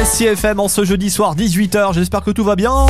SCFM en ce jeudi soir 18h, j'espère que tout va bien.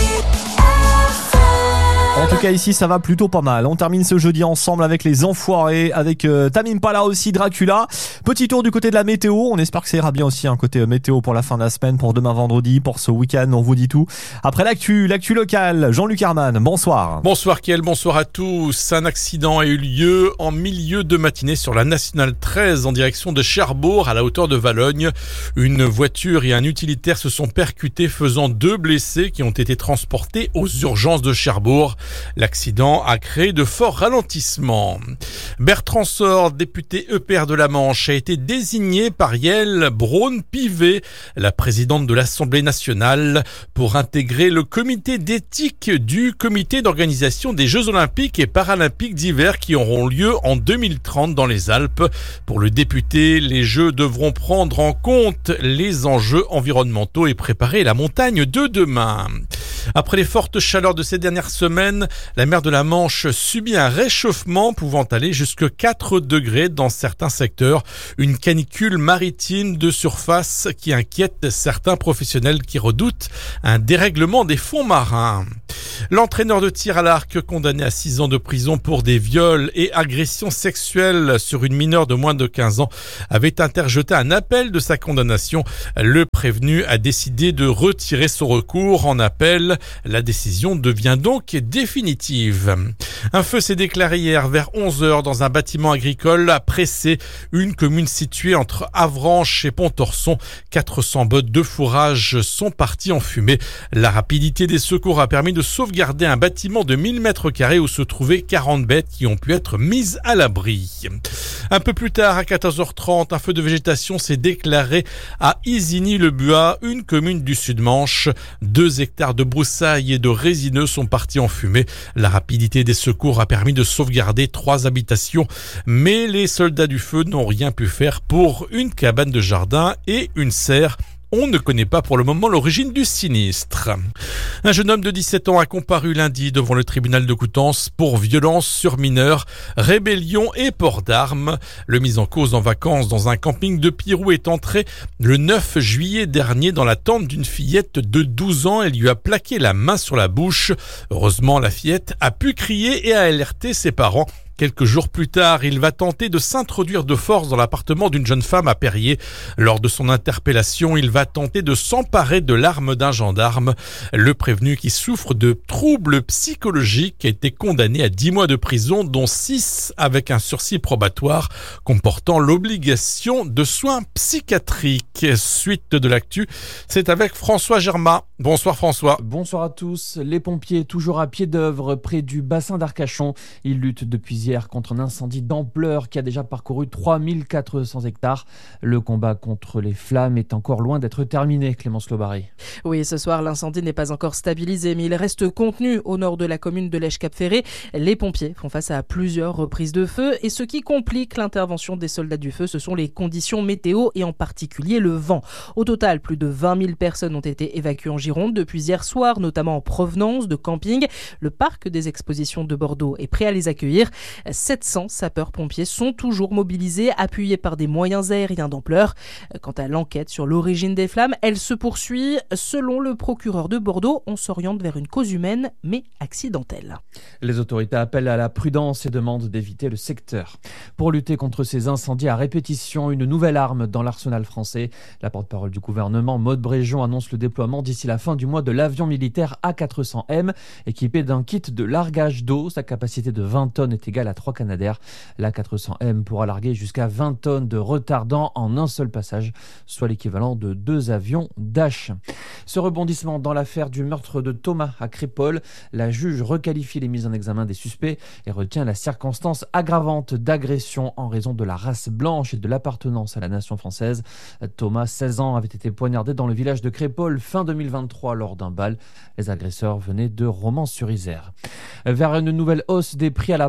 En tout cas ici ça va plutôt pas mal. On termine ce jeudi ensemble avec les Enfoirés, avec Tame Impala aussi, Dracula. Petit tour du côté de la météo, on espère que ça ira bien aussi, côté météo pour la fin de la semaine, pour demain vendredi, pour ce week-end, on vous dit tout. Après l'actu locale, Jean-Luc Herman, bonsoir. Bonsoir Kiel, bonsoir à tous. Un accident a eu lieu en milieu de matinée sur la Nationale 13 en direction de Cherbourg à la hauteur de Valognes. Une voiture et un utilitaire se sont percutés, faisant 2 blessés qui ont été transportés aux urgences de Cherbourg. L'accident a créé de forts ralentissements. Bertrand Sort, député EPR de la Manche, a été désigné par Yaël Braun-Pivet, la présidente de l'Assemblée nationale, pour intégrer le comité d'éthique du comité d'organisation des Jeux olympiques et paralympiques d'hiver qui auront lieu en 2030 dans les Alpes. Pour le député, les Jeux devront prendre en compte les enjeux environnementaux et préparer la montagne de demain. Après les fortes chaleurs de ces dernières semaines, la mer de la Manche subit un réchauffement pouvant aller jusqu'à 4 degrés dans certains secteurs. Une canicule maritime de surface qui inquiète certains professionnels qui redoutent un dérèglement des fonds marins. L'entraîneur de tir à l'arc condamné à 6 ans de prison pour des viols et agressions sexuelles sur une mineure de moins de 15 ans avait interjeté un appel de sa condamnation. Le prévenu a décidé de retirer son recours en appel. La décision devient donc définitive. Un feu s'est déclaré hier vers 11h dans un bâtiment agricole à Pressé, une commune située entre Avranches et Pontorson. 400 bottes de fourrage sont parties en fumée. La rapidité des secours a permis de sauvegarder un bâtiment de 1000 m² où se trouvaient 40 bêtes qui ont pu être mises à l'abri. Un peu plus tard, à 14h30, un feu de végétation s'est déclaré à Isigny-le-Buat, une commune du Sud-Manche. 2 hectares de broussailles et de résineux sont partis en fumée. La rapidité des secours a permis de sauvegarder 3 habitations, mais les soldats du feu n'ont rien pu faire pour une cabane de jardin et une serre. On ne connaît pas pour le moment l'origine du sinistre. Un jeune homme de 17 ans a comparu lundi devant le tribunal de Coutances pour violence sur mineur, rébellion et port d'armes. Le mis en cause en vacances dans un camping de Pirou est entré le 9 juillet dernier dans la tente d'une fillette de 12 ans et lui a plaqué la main sur la bouche. Heureusement, la fillette a pu crier et a alerté ses parents. Quelques jours plus tard, il va tenter de s'introduire de force dans l'appartement d'une jeune femme à Périers. Lors de son interpellation, il va tenter de s'emparer de l'arme d'un gendarme. Le prévenu, qui souffre de troubles psychologiques, a été condamné à 10 mois de prison, dont 6 avec un sursis probatoire comportant l'obligation de soins psychiatriques. Suite de l'actu, c'est avec François Germain. Bonsoir François. Bonsoir à tous. Les pompiers toujours à pied d'œuvre près du bassin d'Arcachon. Ils luttent depuis hier contre un incendie d'ampleur qui a déjà parcouru 3400 hectares. Le combat contre les flammes est encore loin d'être terminé, Clémence Lobaré. Oui, ce soir, l'incendie n'est pas encore stabilisé, mais il reste contenu au nord de la commune de Lèche-Cap-Ferré. Les pompiers font face à plusieurs reprises de feu et ce qui complique l'intervention des soldats du feu, ce sont les conditions météo et en particulier le vent. Au total, plus de 20 000 personnes ont été évacuées en Gironde depuis hier soir, notamment en provenance de camping. Le parc des expositions de Bordeaux est prêt à les accueillir. 700 sapeurs-pompiers sont toujours mobilisés, appuyés par des moyens aériens d'ampleur. Quant à l'enquête sur l'origine des flammes, elle se poursuit. Selon le procureur de Bordeaux, on s'oriente vers une cause humaine, mais accidentelle. Les autorités appellent à la prudence et demandent d'éviter le secteur. Pour lutter contre ces incendies à répétition, une nouvelle arme dans l'arsenal français. La porte-parole du gouvernement, Maud Bréjon, annonce le déploiement d'ici la fin du mois de l'avion militaire A400M, équipé d'un kit de largage d'eau. Sa capacité de 20 tonnes est égale à 3 Canadair. L'A400M pourra larguer jusqu'à 20 tonnes de retardant en un seul passage, soit l'équivalent de 2 avions Dash. Ce rebondissement dans l'affaire du meurtre de Thomas à Crépol, la juge requalifie les mises en examen des suspects et retient la circonstance aggravante d'agression en raison de la race blanche et de l'appartenance à la nation française. Thomas, 16 ans, avait été poignardé dans le village de Crépol fin 2023 lors d'un bal. Les agresseurs venaient de Romans-sur-Isère. Vers une nouvelle hausse des prix à la pompe,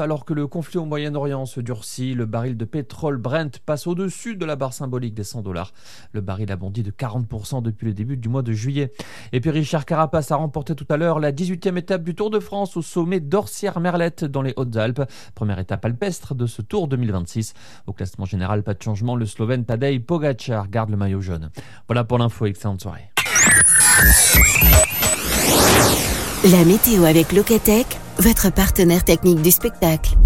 alors que le conflit au Moyen-Orient se durcit. Le baril de pétrole Brent passe au-dessus de la barre symbolique des $100. Le baril a bondi de 40% depuis le début du mois de juillet. Et puis Richard Carapace a remporté tout à l'heure la 18e étape du Tour de France au sommet d'Orsières-Merlette dans les Hautes-Alpes. Première étape alpestre de ce Tour 2026. Au classement général, pas de changement. Le Slovène Tadej Pogačar garde le maillot jaune. Voilà pour l'info. Excellente soirée. La météo avec Locatech, votre partenaire technique du spectacle.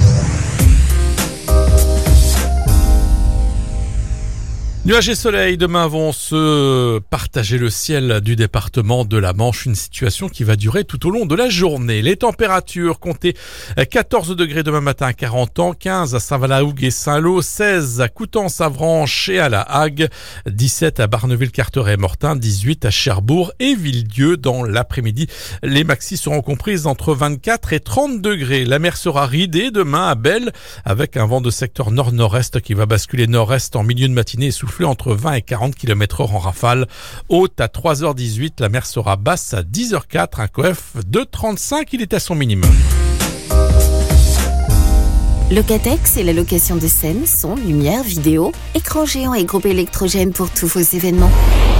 Nuages et soleil, demain vont se partager le ciel du département de la Manche, une situation qui va durer tout au long de la journée. Les températures, comptez 14 degrés demain matin à 40 ans, 15 à Saint-Valahougue et Saint-Lô, 16 à Coutances-Avranches et à La Hague, 17 à Barneville-Carteret-Mortain, 18 à Cherbourg et Villedieu. Dans l'après-midi, les maxis seront comprises entre 24 et 30 degrés. La mer sera ridée demain à Belle avec un vent de secteur nord-nord-est qui va basculer nord-est en milieu de matinée et souffler entre 20 et 40 km/h en rafale. Haute à 3h18, la mer sera basse à 10h04, un coef de 35, il est à son minimum. Locatech, c'est la location de scènes, son, lumière, vidéo, écran géant et groupe électrogène pour tous vos événements.